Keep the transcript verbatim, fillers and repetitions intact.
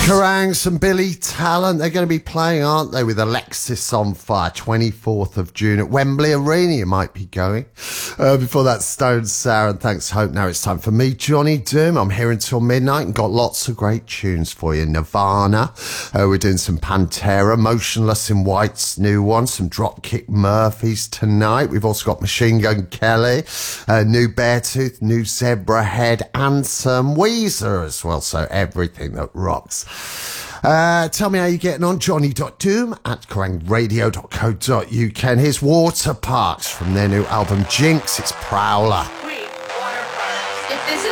Kerrang, some Billy Talent. They're going to be playing, aren't they, with Alexis on Fire, twenty-fourth of June at Wembley Arena. You might be going. Uh, before that, Stone Sour and Thanks Hope. Now it's time for me, Johnny Doom. I'm here until midnight and got lots of great tunes for you. Nirvana. Uh, we're doing some Pantera, Motionless in White's new one, some Dropkick Murphys tonight. We've also got Machine Gun Kelly, uh, new Beartooth, new Zebra Head, and some Weezer as well. So everything that rocks. Uh, tell me how you're getting on. Johnny.doom at kerrang radio dot co dot uk. And here's Water Parks from their new album Jinx. It's Prowler. Wait, Water Parks. If this is